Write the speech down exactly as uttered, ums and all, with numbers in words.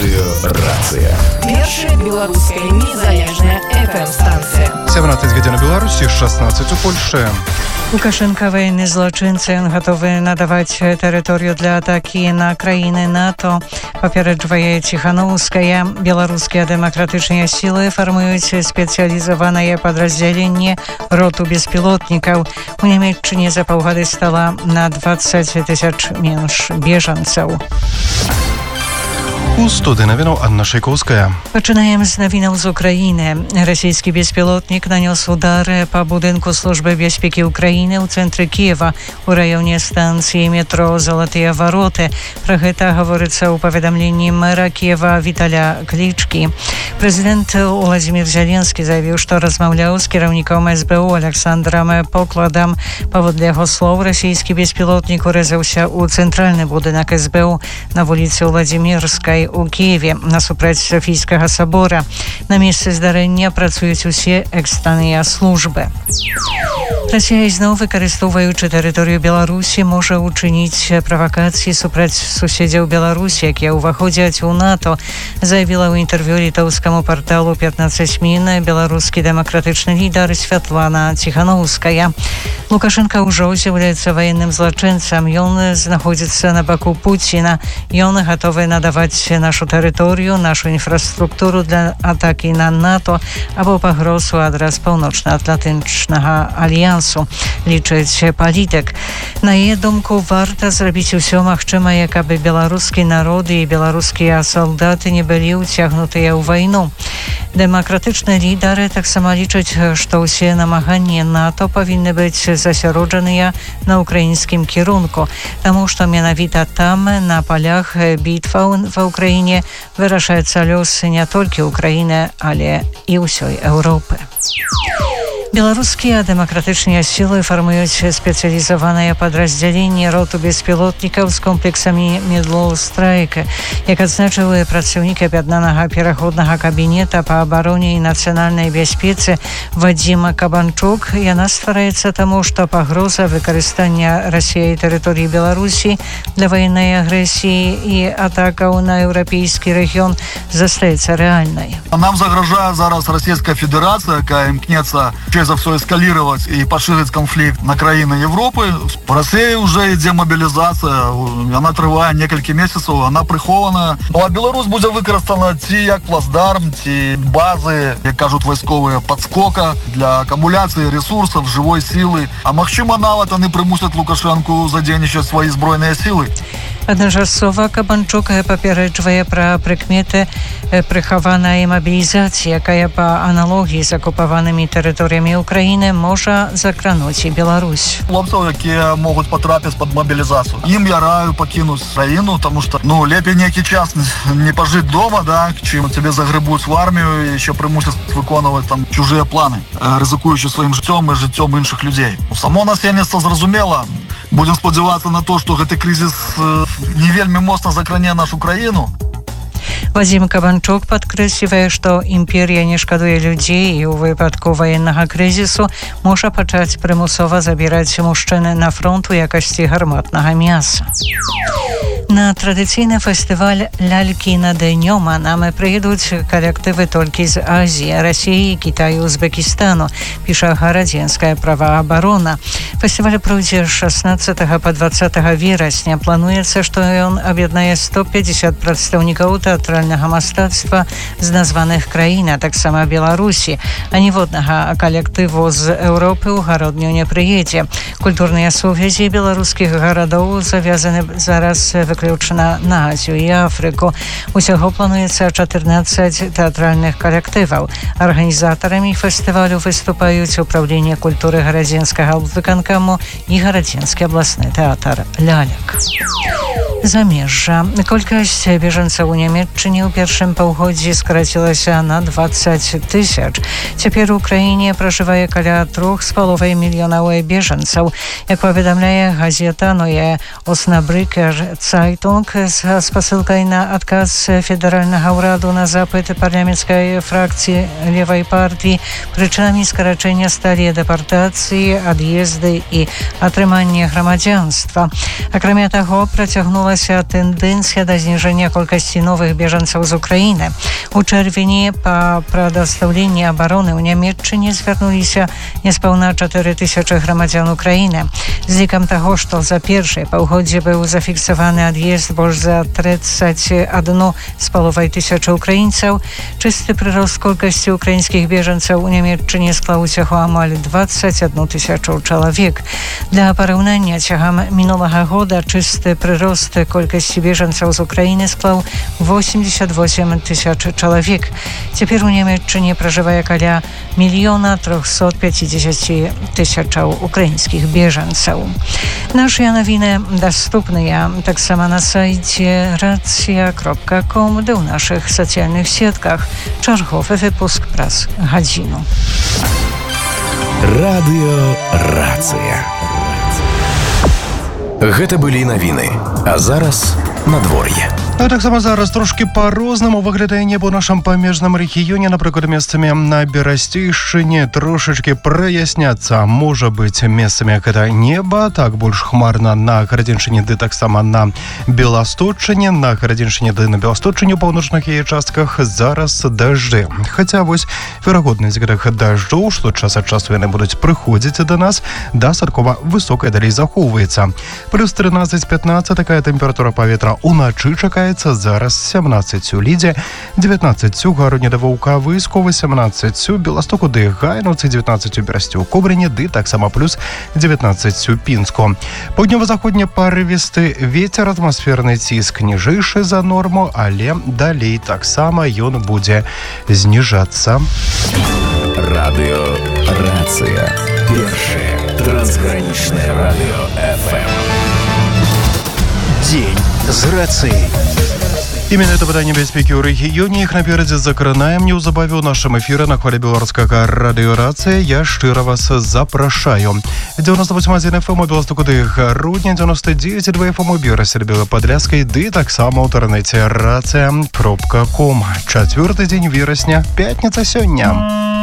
Радыё «Рацыя». Першая беларуская незалежная эф эм-станція. сямнадцаць гадзін у Беларусі, шестнадцать у Польшчы. Лукашенко военный злочинцы, он готовы надавать территорию для атаки на краины НАТО. Попереджвае Тихановская. Белорусские демократичные силы формуют специализованное подразделение роту беспилотников. У Німеччині за паўгады стало на двадцать тысяч менш бежанцаў. У студыі навінаў Анна Шайкоўская. Пачынаем з навінаў з Украіны. Расійскі беспілотнік нанёс удары па будынку службы бяспекі Украіны ў цэнтры Кіева у раёне станцыі метро «Залатыя вароты». Пра гэта гаворыцца ў паведамленні мэра Кіева Віталя Клічкі. Прэзідэнт Уладзімір Зеленскі заявіў, што размаўляў з кіраўніком эс бэ у Александрам Покладам. Паводле яго слоў, расійскі беспілотнік урэзаўся ў цэнтральны будынак эс бэ у на вуліцы Владзімірскай у Киеве насупраць Софійскага собора. На месцы здарэння працуюць усе экстранныя службы. Расія зноў, выкарыстоўваючы тэрыторыю Беларусі, можа ўчыніць правакацыі супраць суседзяў Беларусі, якія ўваходзяць у НАТО, заявіла ў інтэрв'ю літоўскаму парталу пятнадцать мін беларускі дэмакратычны лідар Святлана Тихановская. Лукашенко ўжо з'яўляецца ваенным злачынцам. Ён знаходзіцца на баку Пуціна. Ён гатовы надаваць нашу тэрыторыю, нашу інфраструктуру для атакі на НАТО або пагроз у адрас паўночна-атлантычнага альянсу, лічыць палітык. На яе думку, варта зрабіць усё магчымае, каб беларускі народ і беларускія салдаты не былі ўцягнутыя ў вайну. Дэмакратычныя лідары таксама лічаць, што ўсе намаганні НАТО павінны быць засяроджаныя на украінскім кірунку, таму што менавіта там, на палях бітваў ва Украіне, вырашаецца лёс не толькі Украіны, але і ўсёй Еўропы. Беларускія дэмакратычныя сілы фармуюць спецыялізаванае падраздзяленне роту беспілотнікаў з комплексамі Медлоу Страйк. Як адзначыў працаўнік аб'яднанага пераходнага кабінета па абароне і нацыянальнай бяспецы Вадзім Кабанчук, яна ствараецца таму, што пагроза выкарыстання Расіяй тэрыторыі Беларусі для ваеннай агрэсіі і атакаў на еўрапейскі рэгіён застаецца рэальнай. Нам загрожае зараз Расійская Федерацыя, якая імкнецца за все эскалировать и поширить конфликт на краины Европы. В России уже идет мобилизация, она трывае несколько месяцев, она прихована. Ну а Беларусь будет використана ті як плацдарм, ті бази, як кажуть військові, подскока для акумуляції ресурсів, живої сили. А магчыма нават вони примусять Лукашенку задзейнічаць свої збройныя силы. Адначасова Кабанчук папярэджвае пра прыкметы прыхаванай мабілізацыі, якая па аналогіі з акупаванымі тэрыторыямі Украіны можа закрануць і Беларусь. Хлопцаў, якія могуць патрапіць пад мабілізацыю. Ім я раю пакінуць краіну, тому што ну лепей нейкі час не пажыць дома, да, чым цябе загрыбуць в армію і ще примусять выконваць там чужыя планы, рызыкуючы сваім жыццём і жыццём іншых людзей. Само насельніцтва зразумела. Будем спадзявацца на то, што гэты крызіс не вельмі моцна закране нашу краіну. Вадзім Кабанчук падкрэслівае, што імперія не шкадуе людзей і ў выпадку ваеннага крызісу можа пачаць прымусова забіраць мужчыны на фронт у якасці гарматнага мяса. На традыцыйны фестываль «Лялькі над Нёманам» прыедуць калектывы толькі з Азіі, Расіі, Кітаю, Узбекістану, піша гарадзенская праваабарона. Фестываль пройдзе з шаснаццатага па дваццатага верасня. Плануецца, што ён аб'яднае сто пятьдесят прадстаўнікаў тэатральнага мастацтва з названых краін, а таксама Беларусі. А ніводнага калектыву з Еўропы ў гародню не прыедзе. Культурныя сувязі беларускіх гарадоў завязаны зараз выключна на Азію і Афрыку. Усяго плануецца чатырнаццаць тэатральных калектываў. Арганізатарамі фестывалю выступаюць Управленне культуры гарадзенскага выканкаму і гарадзенскі абласны тэатр «Лялек». Замежжа. Колькасць бежанцаў у Нямецчыне ў першым паўгоддзі скарацілася на двадцать тысяч. Цяпер у краіне пражывае каля трох з паловай мільёнаў бежанцаў. Як паведамляе газета «Neue Osnabrücker Zeitung» з спасылкай на адказ федэральнага ўраду на запыт парламенцкай фракцыі левай партыі, прычынамі скарачэння сталі дэпартацыі, ад'езды і атрыманне грамадзянства. Акрамя таго, працягнула змянілася тэндэнцыя да зніжэння колькасці новых бежанцаў з Украіны. У чэрвені па прадастаўленні абароны ў Нямецчыне звярнуліся няспаўна чатыры тысячы грамадзян Украіны. З лікам таго, што за першае паўгоддзе быў зафіксаваны ад'езд больш за трыццаць адну з паловай тысячы украінцаў, чысты прырост колькасці украінскіх бежанцаў у Нямецчыне склаў усяго амаль дваццаць адну тысячу чалавек. Для параўнання, цягам мінулага года чысты прырост колькасці бежанцаў з Украіны склаў восемьдесят восемь тысяч чалавек. Цяпер у Нямецчыне пражывае каля мільёна трохсот пяцідзесят тысячаў украінскіх бежанцаў. Нашыя навіны даступныя таксама на сайце racja kropka com, ды ў нашых сацыяльных сетках. Чарговы выпуск праз гадзіну. Радыё Рацыя. Гэта былі навіны, а зараз надвор'е. А таксама зараз трошки по-рознаму выглядае небо ў нашым памежным рэгіёне. Напрыклад, месцамі на Берасцейшчыне трошечки праясняцца. Можа быць, месцамі гэта неба, так больш хмарна на Гарадзеншчыне, ды таксама на Беласточчыне. На Гарадзеншчыне ды на Беласточчыне ў паўночных яе частках зараз дажджы. Хаця вось верагоднасць гэтых дажджоў, што час ад часу яны будуць прыходзіць да нас, дастаткова высокая далей захоўваецца. Плюс трынаццаць пятнаццаць такая тэмпература паветра. Уначы чакаецца зараз сямнаццаць у Лідзе, дзевятнаццаць у Гароне да Ваўка Выйску, сямнаццаць у Беластоку ды Гайнаўцы, дзевятнаццаць у Берасці ў Кобрыне, ды таксама плюс дзевятнаццаць у Пінску. Паўднёва-заходні парывісты вецер, атмасферны ціск ніжэйшы за норму, але далей таксама ён будзе зніжацца. Радыё Рацыя. Першае трансгранічнае радыё эф эм. Дзень з рацыяй. Именно это пытанне бяспекі ў рэгіёне. Іх наперадзе закранаем неўзабаве ў нашым эфіры на хвалі беларускага радыё Рацыя. Я шчыра вас запрашаю. дзевяносто восемь адзін эф эм у Беластоку ды Гародні, дзевяносто девять і два эф эм у Берасці, Белападляскай, ды таксама ў інтэрнэце рацыя кропка ком. Чацвёрты дзень верасня, пятніца сёння.